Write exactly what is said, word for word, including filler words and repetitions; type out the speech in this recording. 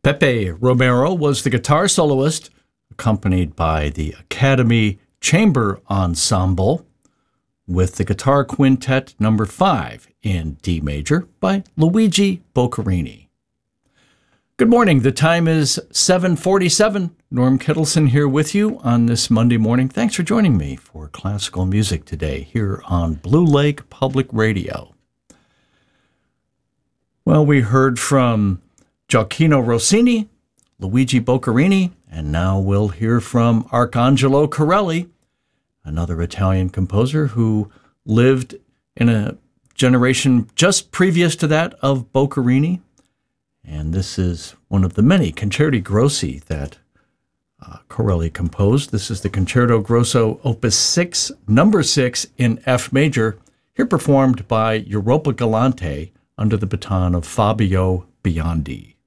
Pepe Romero was the guitar soloist, accompanied by the Academy Chamber Ensemble with the Guitar Quintet number five in D major by Luigi Boccherini. Good morning. The time is seven forty-seven. Norm Kettleson here with you on this Monday morning. Thanks for joining me for classical music today here on Blue Lake Public Radio. Well, we heard from Gioacchino Rossini, Luigi Boccherini, and now we'll hear from Arcangelo Corelli, another Italian composer who lived in a generation just previous to that of Boccherini. And this is one of the many concerti grossi that uh, Corelli composed. This is the Concerto Grosso Opus six, number six in F major, here performed by Europa Galante under the baton of Fabio Biondi.